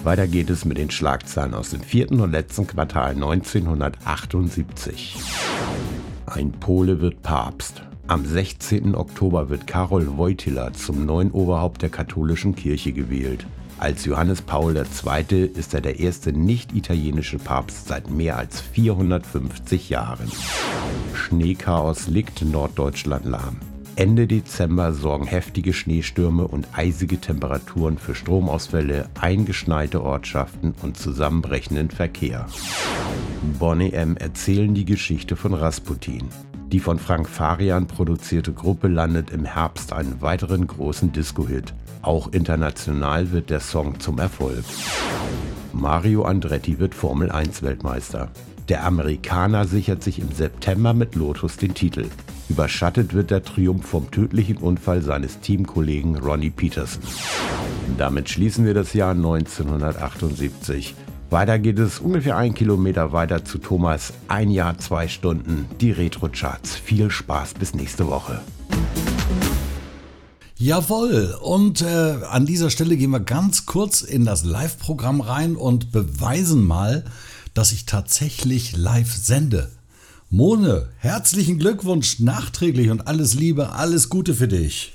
Weiter geht es mit den Schlagzeilen aus dem 4. und letzten Quartal 1978. Ein Pole wird Papst. Am 16. Oktober wird Karol Wojtyła zum neuen Oberhaupt der katholischen Kirche gewählt. Als Johannes Paul II. Ist er der erste nicht-italienische Papst seit mehr als 450 Jahren. Schneechaos legt Norddeutschland lahm. Ende Dezember sorgen heftige Schneestürme und eisige Temperaturen für Stromausfälle, eingeschneite Ortschaften und zusammenbrechenden Verkehr. Boney M. erzählen die Geschichte von Rasputin. Die von Frank Farian produzierte Gruppe landet im Herbst einen weiteren großen Disco-Hit. Auch international wird der Song zum Erfolg. Mario Andretti wird Formel-1-Weltmeister. Der Amerikaner sichert sich im September mit Lotus den Titel. Überschattet wird der Triumph vom tödlichen Unfall seines Teamkollegen Ronnie Peterson. Damit schließen wir das Jahr 1978. Weiter geht es ungefähr 1 Kilometer weiter zu Thomas. 1 Jahr, 2 Stunden, die Retro-Charts. Viel Spaß, bis nächste Woche. Jawohl, und an dieser Stelle gehen wir ganz kurz in das Live-Programm rein und beweisen mal, dass ich tatsächlich live sende. Mone, herzlichen Glückwunsch nachträglich und alles Liebe, alles Gute für dich.